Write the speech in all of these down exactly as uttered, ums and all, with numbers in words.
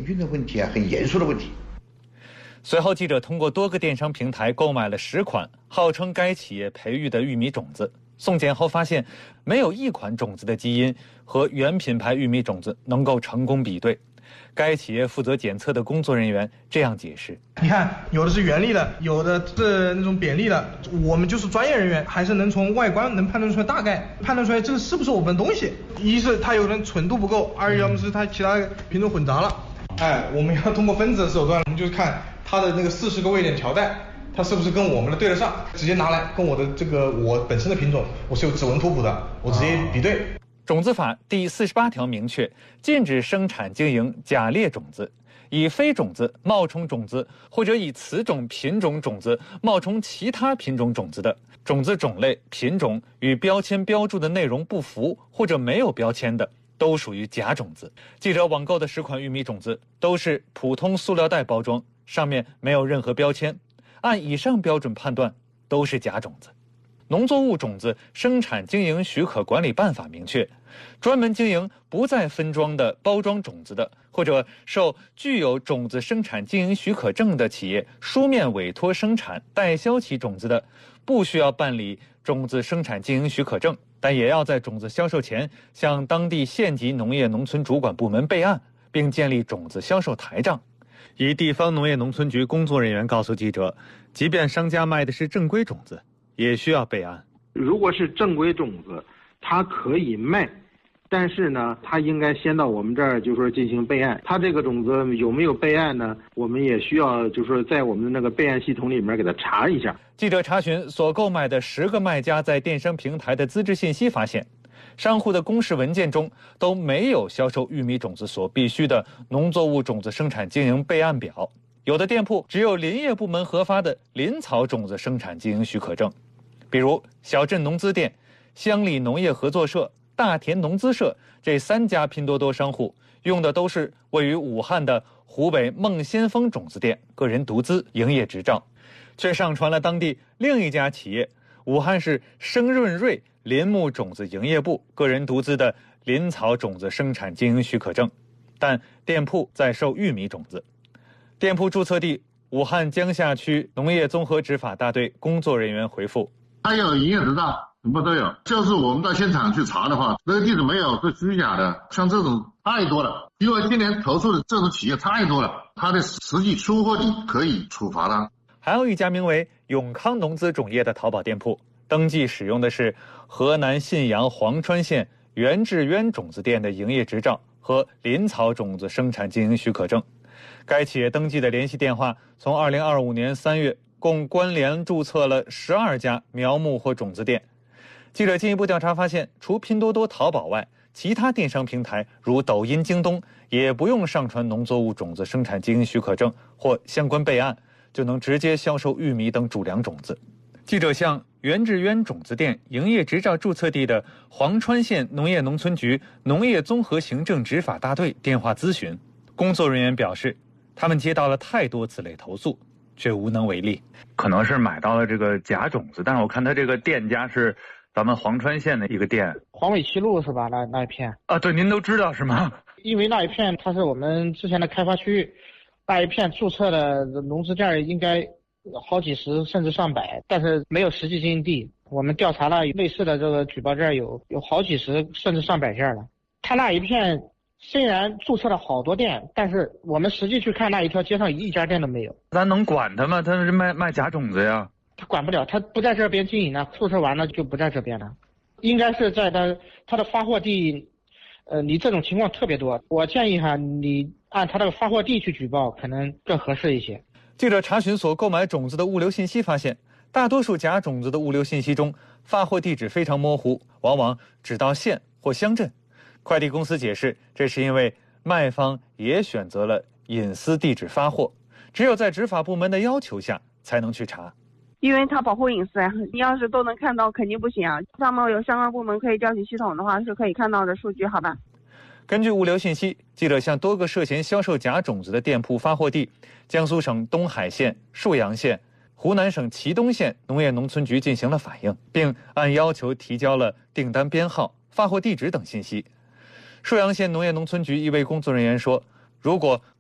运的问题啊，很严肃的问题。 随后，记者通过多个电商平台购买了十款号称该企业培育的玉米种子，送检后发现，没有一款种子的基因和原品牌玉米种子能够成功比对。该企业负责检测的工作人员这样解释： 你看，有的是原粒的，有的是那种扁粒的。我们就是专业人员，还是能从外观能判断出来，大概判断出来这个是不是我们的东西。一是它有人纯度不够，二要么是它其他品种混杂了。哎，我们要通过分子的手段，我们就看它的那个四十个位点条带，它是不是跟我们的对得上，直接拿来跟我的这个我本身的品种，我是有指纹图谱的，我直接比对。 种子法第四十八条明确，禁止生产经营假劣种子，以非种子冒充种子，或者以此种品种种子冒充其他品种种子的，种子种类、品种与标签标注的内容不符或者没有标签的，都属于假种子。记者网购的十款玉米种子都是普通塑料袋包装，上面没有任何标签，按以上标准判断都是假种子。农作物种子生产经营许可管理办法明确，专门经营不再分装的包装种子的，或者受具有种子生产经营许可证的企业书面委托生产代销其种子的，不需要办理种子生产经营许可证，但也要在种子销售前向当地县级农业农村主管部门备案，并建立种子销售台账。一地方农业农村局工作人员告诉记者，即便商家卖的是正规种子，也需要备案。 如果是正规种子，它可以卖，但是呢，它应该先到我们这儿，就是说进行备案。它这个种子有没有备案呢？我们也需要，就是说在我们的那个备案系统里面给它查一下。 记者查询所购买的十个卖家在电商平台的资质信息，发现商户的公示文件中都没有销售玉米种子所必须的农作物种子生产经营备案表。有的店铺只有林业部门核发的林草种子生产经营许可证，比如小镇农资店、乡里农业合作社、大田农资社这三家拼多多商户用的都是位于武汉的湖北孟先锋种子店个人独资营业执照，却上传了当地另一家企业武汉市生润瑞林木种子营业部个人独资的林草种子生产经营许可证，但店铺在售玉米种子。店铺注册地武汉江夏区农业综合执法大队工作人员回复： 他有营业执照，什么都有，就是我们到现场去查的话，那个地址没有，是虚假的。像这种太多了，因为今年投诉的这种企业太多了，他的实际出货地可以处罚他。 还有一家名为永康农资种业的淘宝店铺，登记使用的是河南信阳黄川县袁志渊种子店的营业执照和林草种子生产经营许可证。该企业登记的联系电话从二零二五年三月共关联注册了十二家苗木或种子店。记者进一步调查发现，除拼多多、淘宝外，其他电商平台如抖音、京东也不用上传农作物种子生产经营许可证或相关备案，就能直接销售玉米等主粮种子。记者向袁志渊种子店营业执照注册地的黄川县农业农村局农业综合行政执法大队电话咨询，工作人员表示，他们接到了太多此类投诉，却无能为力。 可能是买到了这个假种子，但是我看他这个店家是咱们黄川县的一个店， 黄尾七路是吧？那那一片啊，对，您都知道是吗？ 因为那一片它是我们之前的开发区域，那一片注册的农资店应该好几十甚至上百，但是没有实际经营地。我们调查了类似的这个举报件有有好几十甚至上百件了。他那一片虽然注册了好多店，但是我们实际去看那一条街上一家店都没有。 咱能管他吗？他是卖卖假种子呀。 他管不了，他不在这边经营了，注册完了就不在这边了。应该是在他他的发货地，呃，你这种情况特别多。我建议哈，你按他的发货地去举报，可能更合适一些。 记者查询所购买种子的物流信息发现，大多数假种子的物流信息中，发货地址非常模糊，往往只到县或乡镇。快递公司解释，这是因为卖方也选择了隐私地址发货，只有在执法部门的要求下才能去查。 因为它保护隐私呀，你要是都能看到肯定不行啊。上面有相关部门可以调取系统的话，是可以看到的数据，好吧？ 根据物流信息，记者向多个涉嫌销售假种子的店铺发货地江苏省东海县、沭阳县、湖南省祁东县农业农村局进行了反映，并按要求提交了订单编号、发货地址等信息。沭阳县农业农村局一位工作人员说，如果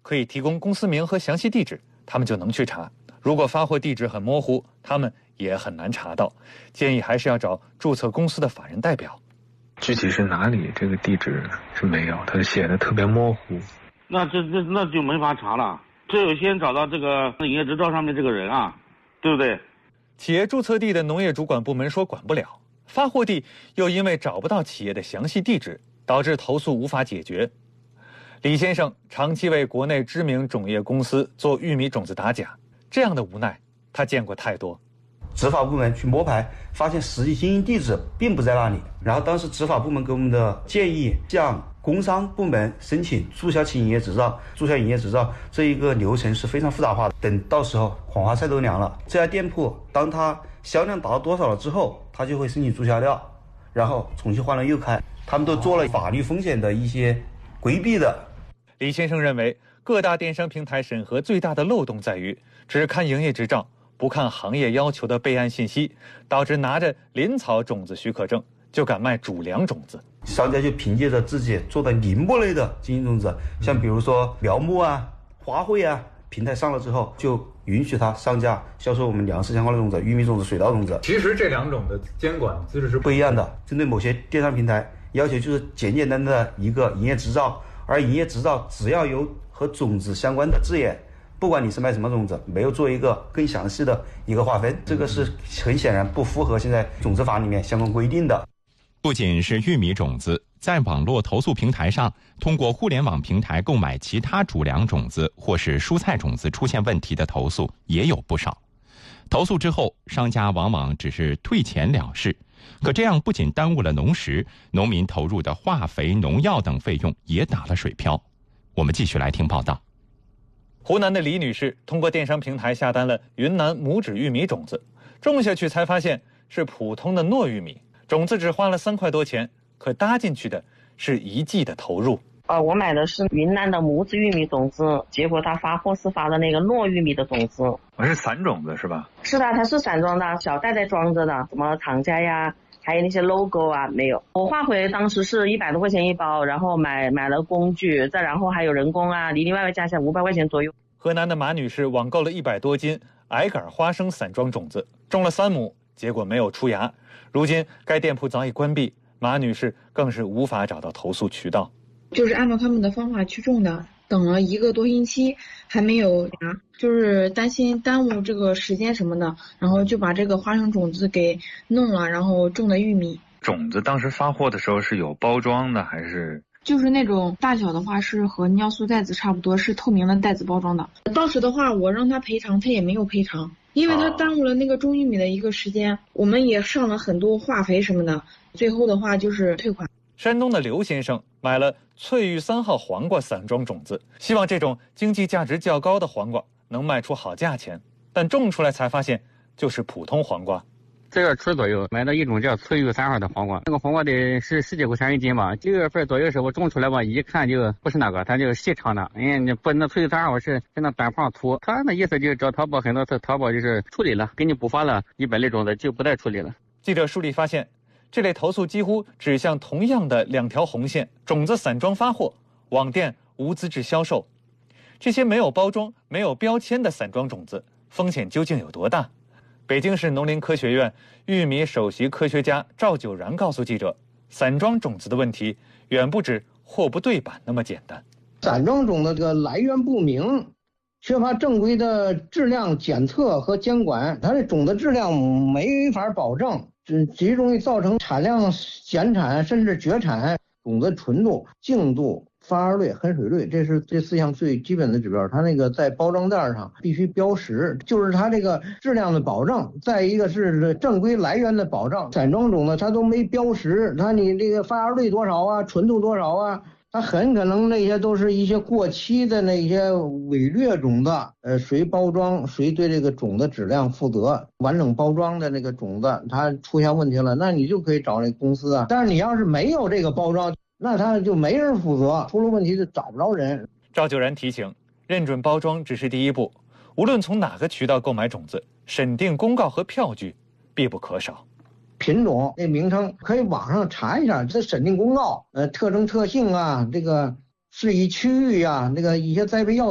可以提供公司名和详细地址，他们就能去查。如果发货地址很模糊，他们也很难查到。建议还是要找注册公司的法人代表。 具体是哪里，这个地址是没有，他写的特别模糊。 那这这那就没法查了，只有先找到这个营业执照上面这个人啊，对不对？ 企业注册地的农业主管部门说管不了，发货地又因为找不到企业的详细地址，导致投诉无法解决。李先生长期为国内知名种业公司做玉米种子打假，这样的无奈他见过太多。 执法部门去摸排，发现实际经营地址并不在那里。然后当时执法部门给我们的建议，向工商部门申请注销其营业执照。注销营业执照这一个流程是非常复杂化的。等到时候黄花菜都凉了，这家店铺当它销量达到多少了之后，它就会申请注销掉，然后重新换了又开。他们都做了法律风险的一些规避的。 李先生认为，各大电商平台审核最大的漏洞在于只看营业执照，不看行业要求的备案信息，导致拿着林草种子许可证就敢卖主粮种子。 商家就凭借着自己做的林木类的经营种子，像比如说苗木啊、花卉啊，平台上了之后，就允许他上架销售我们粮食相关的种子，玉米种子、水稻种子。 其实这两种的监管机制是不一样的。针对某些电商平台，要求就是简简单单的一个营业执照，而营业执照只要有和种子相关的字眼，不管你是卖什么种子，没有做一个更详细的一个划分，这个是很显然不符合现在种子法里面相关规定的。 不仅是玉米种子，在网络投诉平台上，通过互联网平台购买其他主粮种子或是蔬菜种子出现问题的投诉也有不少。投诉之后，商家往往只是退钱了事，可这样不仅耽误了农时，农民投入的化肥、农药等费用也打了水漂。我们继续来听报道。 湖南的李女士通过电商平台下单了云南拇指玉米种子，种下去才发现是普通的糯玉米，种子只花了三块多钱，可搭进去的是一季的投入。 呃，我买的是云南的拇指玉米种子，结果他发货是发的那个糯玉米的种子。 我是散种子是吧？ 是的，它是散装的，小袋袋装着的，什么厂家呀，还有那些 logo 啊没有。我化肥当时是一百多块钱一包，然后买买了工具，再然后还有人工啊，里里外外加起来五百块钱左右。 河南的马女士网购了一百多斤矮杆花生散装种子，种了三亩，结果没有出芽。如今该店铺早已关闭，马女士更是无法找到投诉渠道。 就是按照他们的方法去种的，等了一个多星期还没有芽，就是担心耽误这个时间什么的，然后就把这个花生种子给弄了，然后种的玉米。 种子当时发货的时候是有包装的还是？ 就是那种大小的话是和尿素袋子差不多，是透明的袋子包装的。当时的话我让他赔偿，他也没有赔偿，因为他耽误了那个种玉米的一个时间，我们也上了很多化肥什么的，最后的话就是退款。 山东的刘先生买了翠玉三号黄瓜散装种子，希望这种经济价值较高的黄瓜能卖出好价钱，但种出来才发现就是普通黄瓜。 这月初左右买了一种叫翠玉三号的黄瓜，那个黄瓜得是十几块钱一斤吧。六月份左右时候种出来吧，一看就不是那个，它就是细长的。哎，你不那翠玉三号是是那短胖粗。他那意思就是找淘宝，很多次淘宝就是处理了，给你补发了一百类种子就不再处理了。 记者梳理发现，这类投诉几乎指向同样的两条红线：种子散装发货，网店无资质销售。这些没有包装、没有标签的散装种子，风险究竟有多大？北京市农林科学院玉米首席科学家赵九然告诉记者，散装种子的问题远不止货不对版那么简单。 散装种的这个来源不明，缺乏正规的质量检测和监管，它的种子质量没法保证，极容易造成产量减产甚至绝产。种子纯度、净度、发芽率、含水率，这是这四项最基本的指标。它那个在包装袋上必须标识，就是它这个质量的保证。再一个是正规来源的保障。散装种子它都没标识，它你这个发芽率多少啊，纯度多少啊，它很可能那些都是一些过期的那些伪劣种子。呃，谁包装谁对这个种子质量负责。完整包装的那个种子它出现问题了，那你就可以找那公司啊。但是你要是没有这个包装，那他就没人负责，出了问题就找不着人。 赵九然提醒，认准包装只是第一步，无论从哪个渠道购买种子，审定公告和票据必不可少。 品种那名称可以网上查一下，这审定公告，呃，特征特性啊，这个适宜区域啊，那个一些栽培要